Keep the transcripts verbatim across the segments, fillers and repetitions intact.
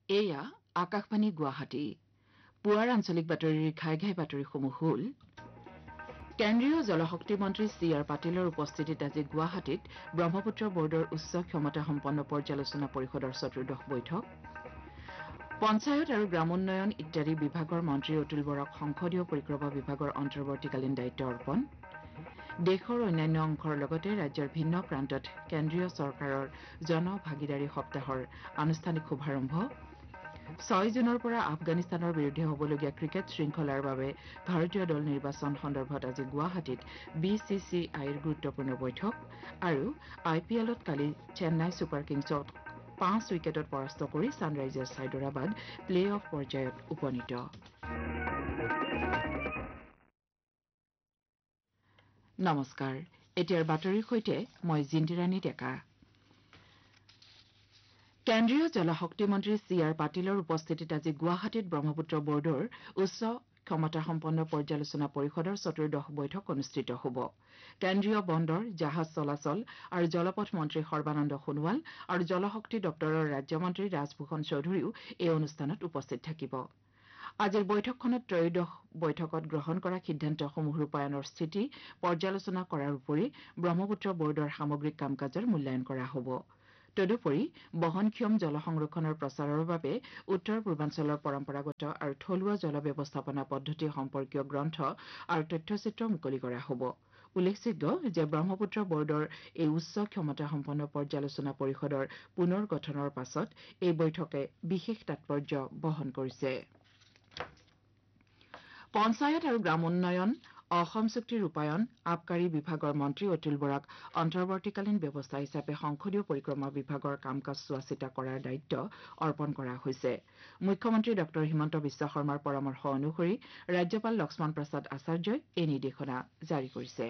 এয়া আকাশবাণী গুৱাহাটী পুৱাৰ আঞ্চলিক বাতৰিৰ ঘাই ঘাই বাতৰিসমূহ হ'ল কেন্দ্ৰীয় জলশক্তি মন্ত্ৰী চি আৰ পাটিলৰ উপস্থিতিত আজি গুৱাহাটীত ব্ৰহ্মপুত্ৰ বৰ্ডৰ উচ্চ ক্ষমতাসম্পন্ন পৰ্যালোচনা পৰিষদৰ চতুৰ্দশ বৈঠক পঞ্চায়ত আৰু গ্ৰামোন্নয়ন ইত্যাদি বিভাগৰ মন্ত্ৰী অতুল বৰাক সংসদীয় পৰিক্ৰমা বিভাগৰ অন্তৰ্বৰ্তীকালীন দায়িত্ব অৰ্পণ দেশৰ অন্যান্য অংশৰ লগতে ৰাজ্যৰ ভিন্ন প্ৰান্তত কেন্দ্ৰীয় চৰকাৰৰ জনভাগিদাৰী সপ্তাহৰ আনুষ্ঠানিক শুভাৰম্ভ ছয় জুনৰ পৰা আফগানিস্তানৰ বিৰুদ্ধে হ'বলগীয়া ক্ৰিকেট শৃংখলাৰ বাবে ভাৰতীয় দল নিৰ্বাচন সন্দৰ্ভত আজি গুৱাহাটীত বি চি চি আইৰ গুৰুত্বপূৰ্ণ বৈঠক আৰু আই পি এলত কালি চেন্নাই ছুপাৰ কিংছক পাঁচ উইকেটত পৰাস্ত কৰি ছানৰাইজাৰ্ছ হায়দৰাবাদ প্লে অফ পৰ্যায়ত উপনীত নমস্কাৰ এতিয়াৰ বাতৰিৰ সৈতে মই জিন্তিৰাণী ডেকা কেন্দ্ৰীয় জলশক্তি মন্ত্ৰী চি আৰ পাটিলৰ উপস্থিতিত আজি গুৱাহাটীত ব্ৰহ্মপুত্ৰ বৰ্ডৰ উচ্চ ক্ষমতাসম্পন্ন পৰ্যালোচনা পৰিষদৰ চতুৰ্দশ বৈঠক অনুষ্ঠিত হ'ব কেন্দ্ৰীয় বন্দৰ জাহাজ চলাচল আৰু জলপথ মন্ত্ৰী সৰ্বানন্দ সোণোৱাল আৰু জলশক্তি দপ্তৰৰ ৰাজ্যমন্ত্ৰী ৰাজভূষণ চৌধুৰীও এই অনুষ্ঠানত উপস্থিত থাকিব আজিৰ বৈঠকখনত ত্ৰয়োদশ বৈঠকত গ্ৰহণ কৰা সিদ্ধান্তসমূহ ৰূপায়ণৰ স্থিতি পৰ্যালোচনা কৰাৰ উপৰি ব্ৰহ্মপুত্ৰ বৰ্ডৰ সামগ্ৰিক কাম কাজৰ মূল্যায়ন কৰা হ'ব তদুপৰি বহনক্ষম জল সংৰক্ষণৰ প্ৰচাৰৰ বাবে উত্তৰ পূৰ্বাঞ্চলৰ পৰম্পৰাগত আৰু থলুৱা জল ব্যৱস্থাপনা পদ্ধতি সম্পৰ্কীয় গ্ৰন্থ আৰু তথ্যচিত্ৰ মুকলি কৰা হ'ব উল্লেখযোগ্য যে ব্ৰহ্মপুত্ৰ বৰ্ডৰ এই উচ্চ ক্ষমতাসম্পন্ন পৰ্যালোচনা পৰিষদৰ পুনৰ গঠনৰ পাছত এই বৈঠকে বিশেষ তাৎপৰ্য বহন কৰিছে পঞ্চায়ত আৰু গ্ৰামোন্নয়ন অসম চুক্তি ৰূপায়ণ আবকাৰী বিভাগৰ মন্ত্ৰী অতুল বৰাক অন্তৰ্বৰ্তীকালীন ব্যৱস্থা হিচাপে সংসদীয় পৰিক্ৰমা বিভাগৰ কাম কাজ চোৱা চিতা কৰাৰ দায়িত্ব অৰ্পণ কৰা হৈছে মুখ্যমন্ত্ৰী ডঃ হিমন্ত বিশ্ব শৰ্মাৰ পৰামৰ্শ অনুসৰি ৰাজ্যপাল লক্ষ্মণ প্ৰসাদ আচাৰ্যই এই নিৰ্দেশনা জাৰি কৰিছে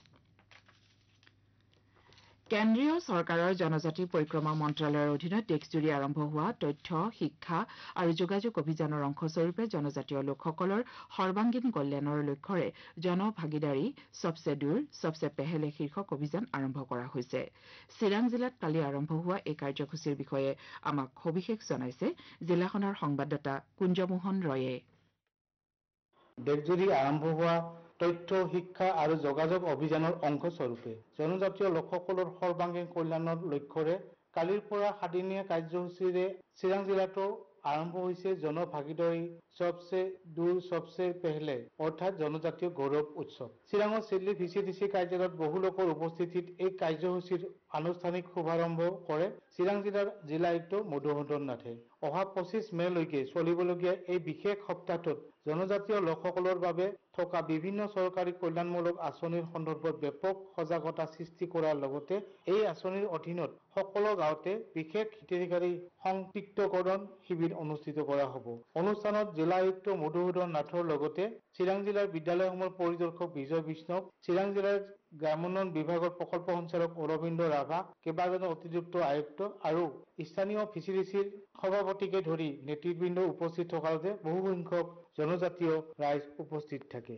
কেন্দ্ৰীয় চৰকাৰৰ জনজাতি পৰিক্ৰমা মন্ত্ৰালয়ৰ অধীনত দেশজুৰি আৰম্ভ হোৱা তথ্য শিক্ষা আৰু যোগাযোগ অভিযানৰ অংশস্বৰূপে জনজাতীয় লোকসকলৰ সৰ্বাংগীন কল্যাণৰ লক্ষ্যৰে জনভাগিদাৰী সবচে দূৰ সবচে পেহেলে শীৰ্ষক অভিযান আৰম্ভ কৰা হৈছে চিৰাং জিলাত কালি আৰম্ভ হোৱা এই কাৰ্যসূচীৰ বিষয়ে আমাক সবিশেষ জনাইছে জিলাখনৰ সংবাদদাতা কুঞ্জমোহন ৰয়ে দেশজুৰি আৰম্ভ হোৱা তথ্য শিক্ষা আৰু যোগাযোগ অভিযানৰ অংশস্বৰূপে জনজাতীয় লোকসকলৰ সৰ্বাংগীন কল্যাণৰ লক্ষ্যৰে কালিৰ পৰা সাতদিনীয়া কাৰ্যসূচীৰে চিৰাং জিলাতো আৰম্ভ হৈছে জনভাগিদাৰী সবচে দূৰ সবচে পেহলে অৰ্থাৎ জনজাতীয় গৌৰৱ উৎসৱ চিৰাঙৰ চিডলি ভিচিডিচি কাৰ্যালয়ত বহু লোকৰ উপস্থিতিত এই কাৰ্যসূচীৰ আনুষ্ঠানিক শুভাৰম্ভ কৰে চিৰাং জিলাৰ জিলা আয়ুক্ত মধুসূদন নাথে অহা পঁচিছ মেলৈকে চলিবলগীয়া এই বিশেষ সপ্তাহটোত জনজাতীয় লোকসকলৰ বাবে থকা বিভিন্ন চৰকাৰী কল্যাণমূলক আঁচনিৰ সন্দৰ্ভত ব্যাপক সজাগতা সৃষ্টি কৰাৰ লগতে এই আঁচনিৰ অধীনত সকলো গাঁৱতে বিশেষ হিতাধিকাৰী সংপৃক্তকৰণ শিবিৰ অনুষ্ঠিত কৰা হ'ব অনুষ্ঠানত জিলা আয়ুক্ত মধুসূদন নাথৰ লগতে চিৰাং জিলাৰ বিদ্যালয়সমূহৰ পৰিদৰ্শক বিজয় বিষ্ণৱ চিৰাং জিলাৰ গ্ৰামোন্নয়ন বিভাগৰ প্ৰকল্প সঞ্চালক অৰবিন্দ ৰাভা কেইবাজনো অতিৰিক্ত আয়ুক্ত আৰু স্থানীয় ভিচিডিচিৰ সভাপতিকে ধৰি নেতৃবৃন্দ উপস্থিত থকাতে বহু সংখ্যক জনজাতীয় ৰাইজ উপস্থিত থাকে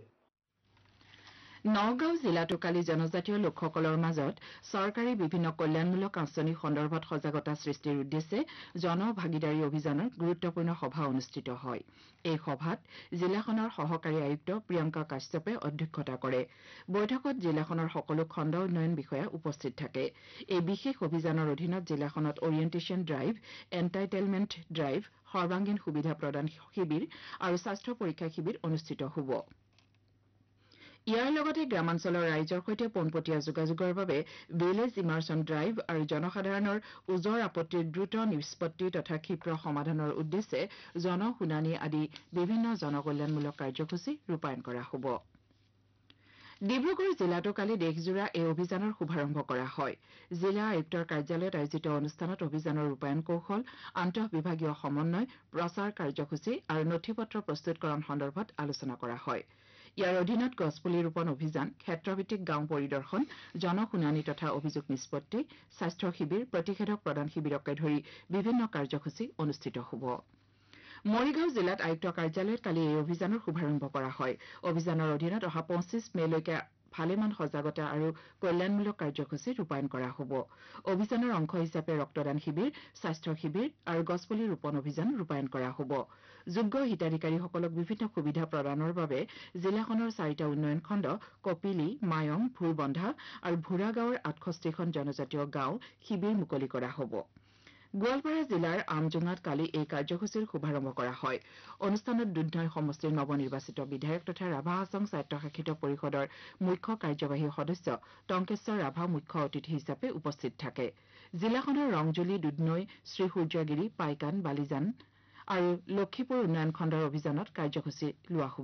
নগাঁও জিলাতো কালি জনজাতীয় লোকসকলৰ মাজত চৰকাৰী বিভিন্ন কল্যাণমূলক আঁচনি সন্দৰ্ভত সজাগতা সৃষ্টিৰ উদ্দেশ্যে জনভাগিদাৰী অভিযানৰ গুৰুত্বপূৰ্ণ সভা অনুষ্ঠিত হয় এই সভাত জিলাখনৰ সহকাৰী আয়ুক্ত প্ৰিয়ংকা কাশ্যপে অধ্যক্ষতা কৰে বৈঠকত জিলাখনৰ সকলো খণ্ড উন্নয়ন বিষয়া উপস্থিত থাকে এই বিশেষ অভিযানৰ অধীনত জিলাখনত অৰিয়েণ্টেশ্যন ড্ৰাইভ এণ্টাইটেলমেণ্ট ড্ৰাইভ সৰ্বাংগীন সুবিধা প্ৰদান শিবিৰ আৰু স্বাস্থ্য পৰীক্ষা শিবিৰ অনুষ্ঠিত হ'ব ইয়াৰ লগতে গ্ৰামাঞ্চলৰ ৰাইজৰ সৈতে পোনপটীয়া যোগাযোগৰ বাবে ভিলেজ ইমাৰ্চন ড্ৰাইভ আৰু জনসাধাৰণৰ ওজৰ আপত্তিৰ দ্ৰুত নিষ্পত্তি তথা ক্ষীপ্ৰ সমাধানৰ উদ্দেশ্যে জনশুনানি আদি বিভিন্ন জনকল্যাণমূলক কাৰ্যসূচী ৰূপায়ণ কৰা হ'ব ডিব্ৰুগড় জিলাতো কালি দেশজোৰা এই অভিযানৰ শুভাৰম্ভ কৰা হয় জিলা আয়ুক্তৰ কাৰ্যালয়ত আয়োজিত অনুষ্ঠানত অভিযানৰ ৰূপায়ণ কৌশল আন্তঃবিভাগীয় সমন্বয় প্ৰচাৰ কাৰ্যসূচী আৰু নথিপত্ৰ প্ৰস্তুতকৰণ সন্দৰ্ভত আলোচনা কৰা হয় ইয়াৰ অধীনত গছপুলি ৰোপণ অভিযান ক্ষেত্ৰভিত্তিক গাঁও পৰিদৰ্শন জনশুনানি তথা অভিযোগ নিষ্পত্তি স্বাস্থ্য শিবিৰ প্ৰতিষেধক প্ৰদান শিবিৰকে ধৰি বিভিন্ন কাৰ্যসূচী অনুষ্ঠিত হ'ব মৰিগাঁও জিলাত আয়ুক্ত কাৰ্যালয়ত কালি এই অভিযানৰ শুভাৰম্ভ কৰা হয় অভিযানৰ অধীনত অহা পঁচিছ মেলৈকে ভালেমান সজাগতা আৰু কল্যাণমূলক কাৰ্যসূচী ৰূপায়ণ কৰা হ'ব। অভিযানৰ অংশ হিচাপে ৰক্তদান শিবিৰ, স্বাস্থ্য শিবিৰ আৰু গছপুলি ৰোপণ অভিযান ৰূপায়ণ কৰা হ'ব। যোগ্য হিতাধিকাৰীসকলক বিভিন্ন সুবিধা প্ৰদানৰ বাবে জিলাখনৰ চাৰিটা উন্নয়ন খণ্ড কপিলি, মায়ং, ভুৰবন্ধা আৰু ভুৰা গাঁৱৰ আঠষষ্ঠিখন জনজাতীয় গাঁও শিবিৰ মুকলি কৰা হ'ব। গোৱালপাৰা জিলাৰ আমজোঙাত কালি এই কাৰ্যসূচীৰ শুভাৰম্ভ কৰা হয়। অনুষ্ঠানত দুধনৈ সমষ্টিৰ নৱনিৰ্বাচিত বিধায়ক তথা ৰাভা হাছং স্বায়ত্তশাসিত পৰিষদৰ মুখ্য কাৰ্যবাহী সদস্য টংকেশ্বৰ ৰাভা মুখ্য অতিথি হিচাপে উপস্থিত থাকে। জিলাখনৰ ৰংজুলি, দুধনৈ, শ্ৰীসূৰ্যগিৰি, পাইকান, বালিজান আৰু লক্ষীপুৰ উন্নয়ন খণ্ডৰ অভিযানত কাৰ্যসূচী লোৱা হ'ব।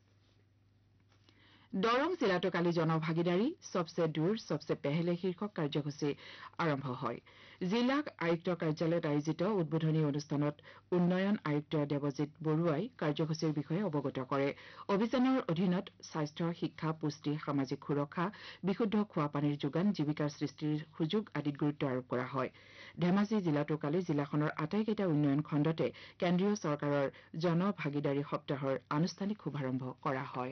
দৰং জিলাতো কালি জনভাগিদাৰী সবচে দূৰ সবচে পেহেলে শীৰ্ষক কাৰ্যসূচী আৰম্ভ হয়। জিলা আয়ুক্ত কাৰ্যালয়ত আয়োজিত উদ্বোধনী অনুষ্ঠানত উন্নয়ন আয়ুক্ত দেৱজিৎ বৰুৱাই কাৰ্যসূচীৰ বিষয়ে অৱগত কৰে। অভিযানৰ অধীনত স্বাস্থ্য, শিক্ষা, পুষ্টি, সামাজিক সুৰক্ষা, বিশুদ্ধ খোৱাপানীৰ যোগান, জীৱিকাৰ সৃষ্টিৰ সুযোগ আদিত গুৰুত্ব আৰোপ কৰা হয়। ধেমাজি জিলাতো কালি জিলাখনৰ আটাইকেইটা উন্নয়ন খণ্ডতে কেন্দ্ৰীয় চৰকাৰৰ জনভাগিদাৰী সপ্তাহৰ আনুষ্ঠানিক শুভাৰম্ভ কৰা হয়।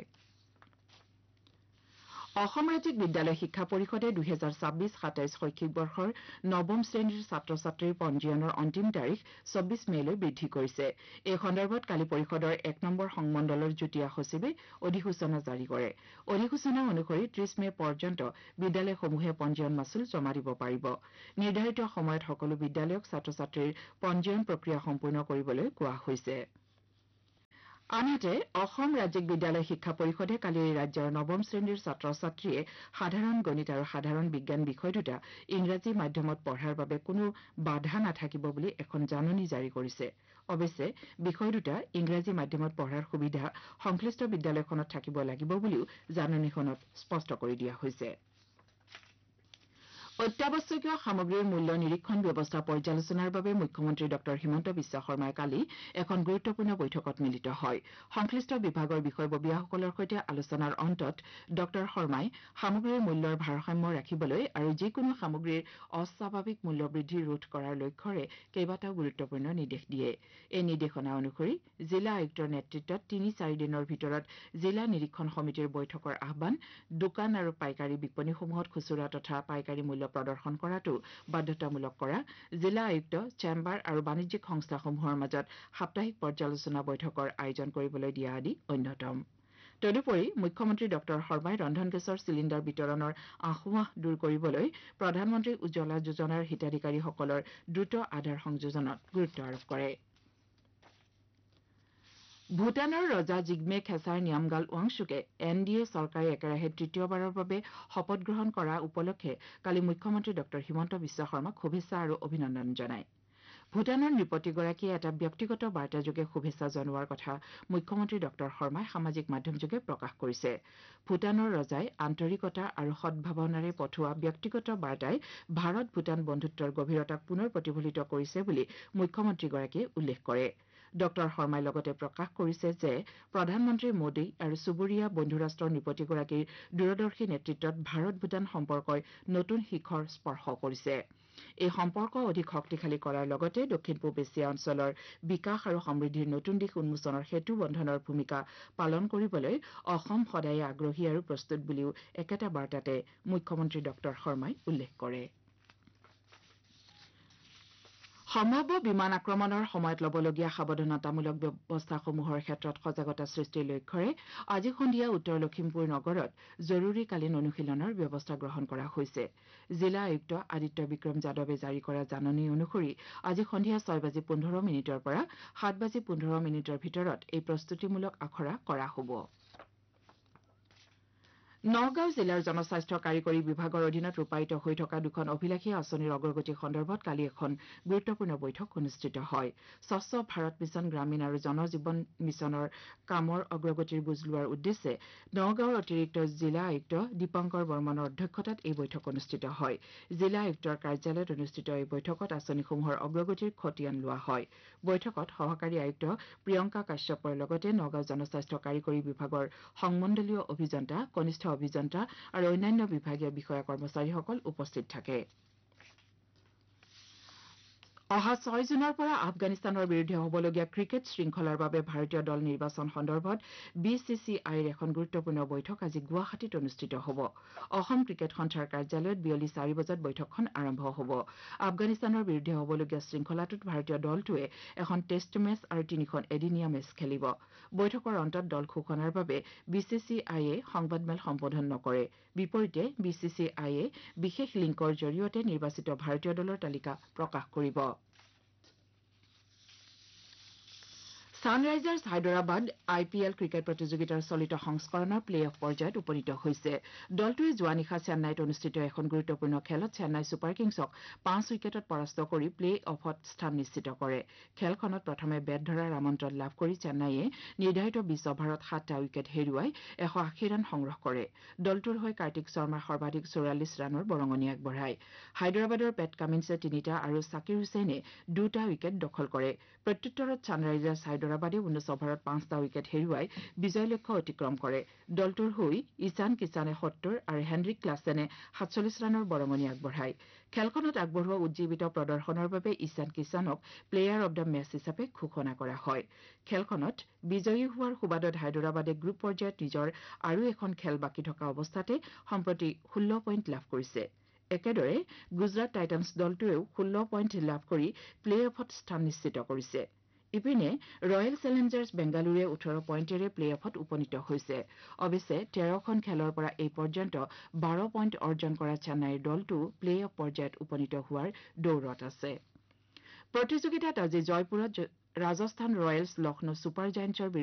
অসম ৰাজ্যিক বিদ্যালয় শিক্ষা পৰিষদে দুহেজাৰ ছাব্বিছ সাতাইছ শৈক্ষিক বৰ্ষৰ নৱম শ্ৰেণীৰ ছাত্ৰ ছাত্ৰীৰ পঞ্জীয়নৰ অন্তিম তাৰিখ চৌব্বিছ মেলৈ বৃদ্ধি কৰিছে। এই সন্দৰ্ভত কালি পৰিষদৰ এক নম্বৰ সংমণ্ডলৰ যুটীয়া সচিবে অধিসূচনা জাৰি কৰে। অধিসূচনা অনুসৰি ত্ৰিছ মে পৰ্যন্ত বিদ্যালয়সমূহে পঞ্জীয়ন মাচুল জমা দিব পাৰিব। নিৰ্ধাৰিত সময়ত সকলো বিদ্যালয়ক ছাত্ৰ ছাত্ৰীৰ পঞ্জীয়ন প্ৰক্ৰিয়া সম্পূৰ্ণ কৰিবলৈ কোৱা হৈছে। আনহাতে অসম ৰাজ্যিক বিদ্যালয় শিক্ষা পৰিষদে কালি ৰাজ্যৰ নৱম শ্ৰেণীৰ ছাত্ৰ ছাত্ৰীয়ে সাধাৰণ গণিত আৰু সাধাৰণ বিজ্ঞান বিষয় দুটা ইংৰাজী মাধ্যমত পঢ়াৰ বাবে কোনো বাধা নাথাকিব বুলি এখন জাননী জাৰি কৰিছে। অৱশ্যে বিষয় দুটা ইংৰাজী মাধ্যমত পঢ়াৰ সুবিধা সংশ্লিষ্ট বিদ্যালয়খনত থাকিব লাগিব বুলিও জাননীখনত স্পষ্ট কৰি দিয়া হৈছে। অত্যাৱশ্যকীয় সামগ্ৰীৰ মূল্য নিৰীক্ষণ ব্যৱস্থা পৰ্যালোচনাৰ বাবে মুখ্যমন্ত্ৰী ডঃ হিমন্ত বিশ্ব শৰ্মাই কালি এখন গুৰুত্বপূৰ্ণ বৈঠকত মিলিত হয়। সংশ্লিষ্ট বিভাগৰ বিষয়ববীয়াসকলৰ সৈতে আলোচনাৰ অন্তত ডঃ শৰ্মাই সামগ্ৰীৰ মূল্যৰ ভাৰসাম্য ৰাখিবলৈ আৰু যিকোনো সামগ্ৰীৰ অস্বাভাৱিক মূল্য বৃদ্ধি ৰোধ কৰাৰ লক্ষ্যৰে কেইবাটাও গুৰুত্বপূৰ্ণ নিৰ্দেশ দিয়ে। এই নিৰ্দেশনা অনুসৰি জিলা আয়ুক্তৰ নেতৃত্বত তিনি চাৰি দিনৰ ভিতৰত জিলা নিৰীক্ষণ সমিতিৰ বৈঠকৰ আহ্বান, দোকান আৰু পাইকাৰী বিপণীসমূহত খুচুৰা তথা পাইকাৰী মূল্য প্ৰদৰ্শন কৰাটো বাধ্যতামূলক কৰা, জিলা আয়ুক্ত, চেম্বাৰ আৰু বাণিজ্যিক সংস্থাসমূহৰ মাজত সাপ্তাহিক পৰ্যালোচনা বৈঠকৰ আয়োজন কৰিবলৈ দিয়া আদি অন্যতম। তদুপৰি মুখ্যমন্ত্ৰী ডঃ শৰ্মাই ৰন্ধন গেছৰ চিলিণ্ডাৰ বিতৰণৰ আঁসোৱাহ দূৰ কৰিবলৈ প্ৰধানমন্ত্ৰী উজ্জ্বলা যোজনাৰ হিতাধিকাৰীসকলৰ দ্ৰুত আধাৰ সংযোজনত গুৰুত্ব আৰোপ কৰে। ভূটানৰ ৰজা Jigme Khesar ন্যামগাল ৱাংচুকে N D A চৰকাৰে একেৰাহে তৃতীয়বাৰৰ বাবে শপত গ্ৰহণ কৰা উপলক্ষে কালি মুখ্যমন্ত্ৰী ডঃ হিমন্ত বিশ্ব শৰ্মাক শুভেচ্ছা আৰু অভিনন্দন জনায়। ভূটানৰ নৃপতিগৰাকীয়ে এটা ব্যক্তিগত বাৰ্তাযোগে শুভেচ্ছা জনোৱাৰ কথা মুখ্যমন্ত্ৰী ডঃ শৰ্মাই সামাজিক মাধ্যমযোগে প্ৰকাশ কৰিছে। ভূটানৰ ৰজাই আন্তৰিকতা আৰু সদ্ভাৱনাৰে পঠোৱা ব্যক্তিগত বাৰ্তাই ভাৰত ভূটান বন্ধুত্বৰ গভীৰতাক পুনৰ প্ৰতিফলিত কৰিছে বুলি মুখ্যমন্ত্ৰীগৰাকীয়ে উল্লেখ কৰে। ডঃ শৰ্মাই লগতে প্ৰকাশ কৰিছে যে প্ৰধানমন্ত্ৰী মোদী আৰু চুবুৰীয়া বন্ধুৰাষ্ট্ৰৰ নৃপতিগৰাকীৰ দূৰদৰ্শী নেতৃত্বত ভাৰত ভূটান সম্পৰ্কই নতুন শিখৰ স্পৰ্শ কৰিছে। এই সম্পৰ্ক অধিক শক্তিশালী কৰাৰ লগতে দক্ষিণ পূব এছিয়া অঞ্চলৰ বিকাশ আৰু সমৃদ্ধিৰ নতুন দিশ উন্মোচনৰ সেতু বন্ধনৰ ভূমিকা পালন কৰিবলৈ অসম সদায়ে আগ্ৰহী আৰু প্ৰস্তুত বুলিও একেটা বাৰ্তাতে মুখ্যমন্ত্ৰী ডঃ শৰ্মাই উল্লেখ কৰে। সম্ভাৱ্য বিমান আক্ৰমণৰ সময়ত ল'বলগীয়া সাৱধানতামূলক ব্যৱস্থাসমূহৰ ক্ষেত্ৰত সজাগতা সৃষ্টিৰ লক্ষ্যৰে আজি সন্ধিয়া উত্তৰ লখিমপুৰ নগৰত জৰুৰীকালীন অনুশীলনৰ ব্যৱস্থা গ্ৰহণ কৰা হৈছে। জিলা আয়ুক্ত আদিত্য বিক্ৰম যাদৱে জাৰি কৰা জাননী অনুসৰি আজি সন্ধিয়া ছয় বাজি পোন্ধৰ মিনিটৰ পৰা সাত বাজি পোন্ধৰ মিনিটৰ ভিতৰত এই প্ৰস্তুতিমূলক আখৰা কৰা হ'ব। নগাঁও জিলাৰ জনস্বাস্থ্য কাৰিকৰী বিভাগৰ অধীনত ৰূপায়িত হৈ থকা দুখন অভিলাষী আঁচনিৰ অগ্ৰগতি সন্দৰ্ভত কালি এখন গুৰুত্বপূৰ্ণ বৈঠক অনুষ্ঠিত হয়। স্বচ্ছ ভাৰত মিছন গ্ৰামীণ আৰু জন জীৱন মিছনৰ কামৰ অগ্ৰগতিৰ বুজ লোৱাৰ উদ্দেশ্যে নগাঁৱৰ অতিৰিক্ত জিলা আয়ুক্ত দীপংকৰ বৰ্মনৰ অধ্যক্ষতাত এই বৈঠক অনুষ্ঠিত হয়। জিলা আয়ুক্তৰ কাৰ্যালয়ত অনুষ্ঠিত এই বৈঠকত আঁচনিসমূহৰ অগ্ৰগতিৰ খতিয়ান লোৱা হয়। বৈঠকত সহকাৰী আয়ুক্ত প্ৰিয়ংকা কাশ্যপৰ লগতে নগাঁও জনস্বাস্থ্য কাৰিকৰী বিভাগৰ সংমণ্ডলীয় অভিযন্তা, কনিষ্ঠ অভিযন্তা আৰু অন্যান্য বিভাগীয় বিষয়া কৰ্মচাৰীসকল উপস্থিত থাকে। অহা ছয় জুনৰ পৰা আফগানিস্তানৰ বিৰুদ্ধে হ'বলগীয়া ক্ৰিকেট শৃংখলাৰ বাবে ভাৰতীয় দল নিৰ্বাচন সন্দৰ্ভত বি চি চি আইৰ এখন গুৰুত্বপূৰ্ণ বৈঠক আজি গুৱাহাটীত অনুষ্ঠিত হ'ব। অসম ক্ৰিকেট সন্থাৰ কাৰ্যালয়ত বিয়লি চাৰি বজাত বৈঠকখন আৰম্ভ হ'ব। আফগানিস্তানৰ বিৰুদ্ধে হ'বলগীয়া শৃংখলাটোত ভাৰতীয় দলটোৱে এখন টেষ্ট মেচ আৰু তিনিখন এদিনীয়া মেচ খেলিব। বৈঠকৰ অন্তত দল ঘোষণাৰ বাবে বি চি চি আইয়ে সংবাদমেল সম্বোধন নকৰে। বিপৰীতে বি চি চি আইয়ে বিশেষ লিংকৰ জৰিয়তে নিৰ্বাচিত ভাৰতীয় দলৰ তালিকা প্ৰকাশ কৰিব। ছানৰাইজাৰ্ছ হায়দৰাবাদ আই পি এল ক্ৰিকেট প্ৰতিযোগিতাৰ চলিত সংস্কৰণৰ প্লে অফ পৰ্যায়ত উপনীত হৈছে। দলটোৱে যোৱা নিশা চেন্নাইত অনুষ্ঠিত এখন গুৰুত্বপূৰ্ণ খেলত চেন্নাই ছুপাৰ কিংছক পাঁচ উইকেটত পৰাস্ত কৰি প্লে অফত স্থান নিশ্চিত কৰে। খেলখনত প্ৰথমে বেট ধৰাৰ আমন্ত্ৰণ লাভ কৰি চেন্নাইয়ে নিৰ্ধাৰিত বিছ অভাৰত সাতটা উইকেট হেৰুৱাই এশ আশী ৰান সংগ্ৰহ কৰে। দলটোৰ হৈ কাৰ্তিক শৰ্মাৰ সৰ্বাধিক চৌৰাল্লিছ ৰানৰ বৰঙণি আগবঢ়ায়। হায়দৰাবাদৰ পেট কামিন্সে তিনিটা আৰু ছাকিৰ হুছেইনে দুটা উইকেট দখল কৰে। প্ৰত্যুত্তৰত ছানৰাইজাৰ্ছ হায়দৰাবাদে ঊনৈছ অভাৰত পাঁচটা উইকেট হেৰুৱাই বিজয় লক্ষ্য অতিক্ৰম কৰে। দলটোৰ হৈ ঈশান কিষানে সত্তৰ আৰু হেনৰিক ক্লাছেনে সাতচল্লিছ ৰানৰ বৰঙণি আগবঢ়ায়। খেলখনত আগবঢ়োৱা উজ্জীৱিত প্ৰদৰ্শনৰ বাবে ঈশান কিষানক প্লেয়াৰ অব দ্য মেচ হিচাপে ঘোষণা কৰা হয়। খেলখনত বিজয়ী হোৱাৰ সুবাদত হায়দৰাবাদে গ্ৰুপ পৰ্যায়ত নিজৰ আৰু এখন খেল বাকী থকা অৱস্থাতে সম্প্ৰতি ষোল্ল পইণ্ট লাভ কৰিছে। একেদৰে গুজৰাট টাইটান্ছ দলটোৱেও ষোল্ল পইণ্ট লাভ কৰি প্লে অফত স্থান নিশ্চিত কৰিছে। ইপিনে ৰয়েল চেলেঞ্জাৰ্ছ বেংগালুৰুৱে ওঠৰ পইণ্টেৰে প্লে অফত উপনীত হৈছে। অৱশ্যে তেৰখন খেলৰ পৰা এই পৰ্যন্ত বাৰ পইণ্ট অৰ্জন কৰা চেন্নাইৰ দলটো প্লে অফ পৰ্যায়ত উপনীত হোৱাৰ দৌৰত আছে। প্ৰতিযোগিতাত আজি জয়পুৰত ৰাজস্থান ৰয়েলছ লক্ষ্ণৌ ছুপাৰ জায়েণ্টছৰ